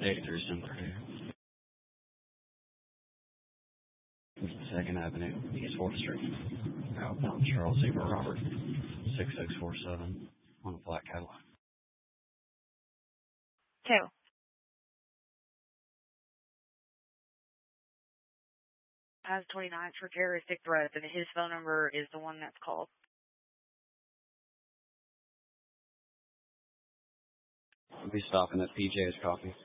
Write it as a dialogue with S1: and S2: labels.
S1: 83 Center. 2nd Avenue, East 4th Street. Outbound Charles Zebra Robert, 6647 on a black Cadillac.
S2: 2. Has 29 for terroristic threats, and his phone number is the one that's called.
S1: I'll be stopping at PJ's Coffee.